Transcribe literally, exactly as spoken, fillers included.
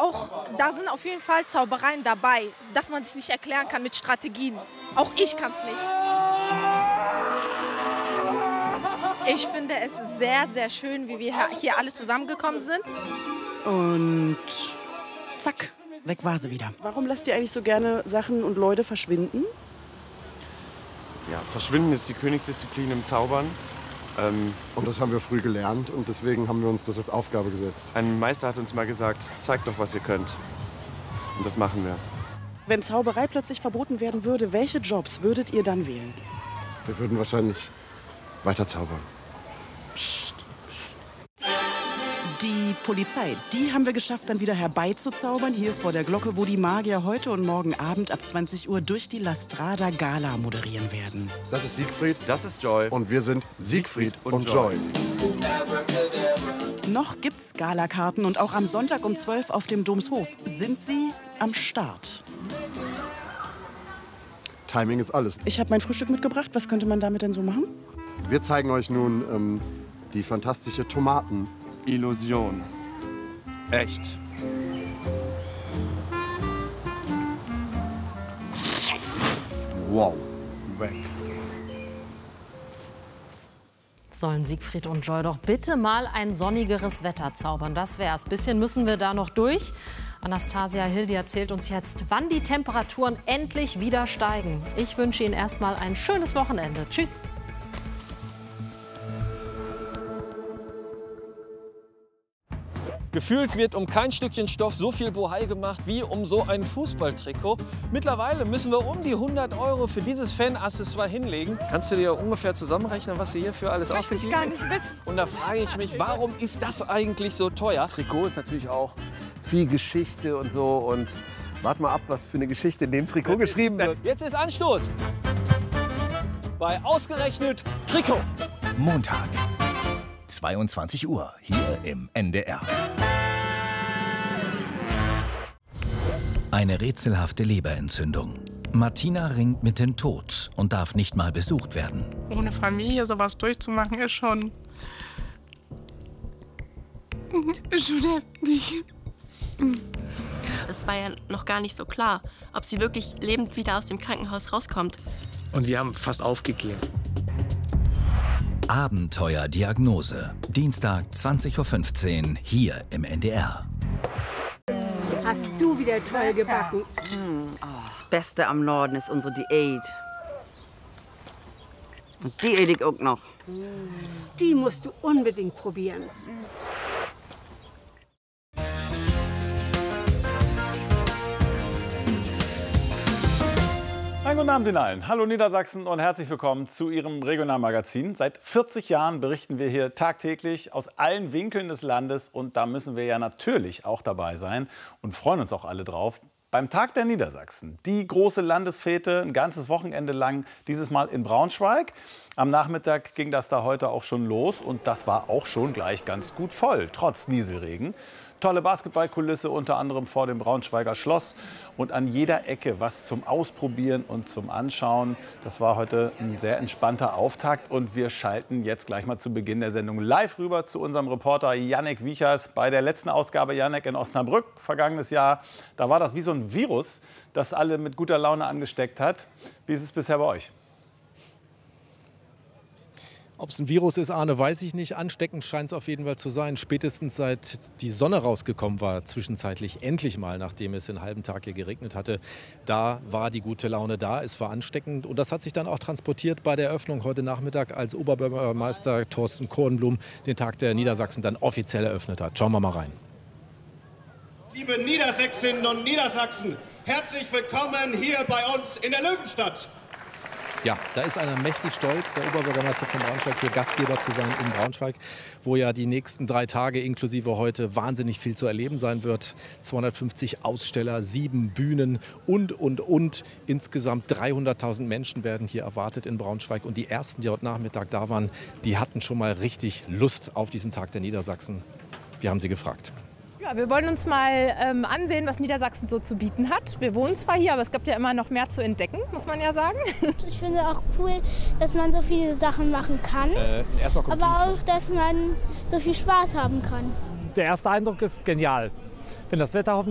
auch, da sind auf jeden Fall Zaubereien dabei, dass man sich nicht erklären kann mit Strategien. Auch ich kann es nicht. Ich finde es sehr, sehr schön, wie wir hier alle zusammengekommen sind. Und zack, weg war sie wieder. Warum lasst ihr eigentlich so gerne Sachen und Leute verschwinden? Ja, verschwinden ist die Königsdisziplin im Zaubern. Ähm, und das haben wir früh gelernt und deswegen haben wir uns das als Aufgabe gesetzt. Ein Meister hat uns mal gesagt, zeigt doch, was ihr könnt. Und das machen wir. Wenn Zauberei plötzlich verboten werden würde, welche Jobs würdet ihr dann wählen? Wir würden wahrscheinlich weiter zaubern. Psst, psst. Die Polizei, die haben wir geschafft, dann wieder herbeizuzaubern, hier vor der Glocke, wo die Magier heute und morgen Abend ab zwanzig Uhr durch die La Strada Gala moderieren werden. Das ist Siegfried. Das ist Joy. Und wir sind Siegfried und, und Joy. Joy. Noch gibt's Galakarten und auch am Sonntag um zwölf auf dem Domshof sind sie am Start. Timing ist alles. Ich habe mein Frühstück mitgebracht. Was könnte man damit denn so machen? Wir zeigen euch nun ähm, die fantastische Tomaten. Illusion. Echt. Wow. Weg. Sollen Siegfried und Joy doch bitte mal ein sonnigeres Wetter zaubern. Das wär's. Bisschen müssen wir da noch durch. Anastasia Hildi erzählt uns jetzt, wann die Temperaturen endlich wieder steigen. Ich wünsche Ihnen erst mal ein schönes Wochenende. Tschüss. Gefühlt wird um kein Stückchen Stoff so viel Bohai gemacht wie um so ein Fußballtrikot. Mittlerweile müssen wir um die hundert Euro für dieses Fan-Accessoire hinlegen. Kannst du dir ungefähr zusammenrechnen, was sie hier für alles ausgegeben haben? Möchte ich gar nicht wissen. Und da frage ich mich, warum ist das eigentlich so teuer? Trikot ist natürlich auch viel Geschichte und so. Und warte mal ab, was für eine Geschichte in dem Trikot geschrieben wird. Jetzt ist Anstoß bei ausgerechnet Trikot. Montag, zweiundzwanzig Uhr, hier im N D R. Eine rätselhafte Leberentzündung. Martina ringt mit dem Tod und darf nicht mal besucht werden. Ohne Familie sowas durchzumachen, ist schon... ist schon heftig. Das war ja noch gar nicht so klar, ob sie wirklich lebend wieder aus dem Krankenhaus rauskommt. Und wir haben fast aufgegeben. Abenteuerdiagnose. Dienstag, zwanzig Uhr fünfzehn, hier im N D R. Hast du wieder toll gebacken? Mm, oh, das Beste am Norden ist unsere Diät. Und die ede ich auch noch. Die musst du unbedingt probieren. Einen guten Abend Ihnen allen. Hallo Niedersachsen und herzlich willkommen zu Ihrem Regionalmagazin. Seit vierzig Jahren berichten wir hier tagtäglich aus allen Winkeln des Landes. Und da müssen wir ja natürlich auch dabei sein und freuen uns auch alle drauf. Beim Tag der Niedersachsen, die große Landesfete, ein ganzes Wochenende lang, dieses Mal in Braunschweig. Am Nachmittag ging das da heute auch schon los und das war auch schon gleich ganz gut voll, trotz Nieselregen. Tolle Basketballkulisse, unter anderem vor dem Braunschweiger Schloss und an jeder Ecke was zum Ausprobieren und zum Anschauen. Das war heute ein sehr entspannter Auftakt und wir schalten jetzt gleich mal zu Beginn der Sendung live rüber zu unserem Reporter Jannik Wiechers. Bei der letzten Ausgabe, Jannik, in Osnabrück, vergangenes Jahr, da war das wie so ein Virus, das alle mit guter Laune angesteckt hat. Wie ist es bisher bei euch? Ob es ein Virus ist, Arne, weiß ich nicht. Ansteckend scheint es auf jeden Fall zu sein. Spätestens seit die Sonne rausgekommen war, zwischenzeitlich endlich mal, nachdem es den halben Tag hier geregnet hatte, da war die gute Laune da. Es war ansteckend und das hat sich dann auch transportiert bei der Eröffnung heute Nachmittag, als Oberbürgermeister Thorsten Kornblum den Tag der Niedersachsen dann offiziell eröffnet hat. Schauen wir mal rein. Liebe Niedersächsinnen und Niedersachsen, herzlich willkommen hier bei uns in der Löwenstadt. Ja, da ist einer mächtig stolz, der Oberbürgermeister von Braunschweig, hier Gastgeber zu sein in Braunschweig, wo ja die nächsten drei Tage inklusive heute wahnsinnig viel zu erleben sein wird. zweihundertfünfzig Aussteller, sieben Bühnen und, und, und. Insgesamt dreihunderttausend Menschen werden hier erwartet in Braunschweig. Und die ersten, die heute Nachmittag da waren, die hatten schon mal richtig Lust auf diesen Tag der Niedersachsen. Wir haben sie gefragt. Ja, wir wollen uns mal ähm, ansehen, was Niedersachsen so zu bieten hat. Wir wohnen zwar hier, aber es gibt ja immer noch mehr zu entdecken, muss man ja sagen. Ich finde auch cool, dass man so viele Sachen machen kann, äh, erstmal kommt aber auch, dass man so viel Spaß haben kann. Der erste Eindruck ist genial. Wenn das Wetter hoffentlich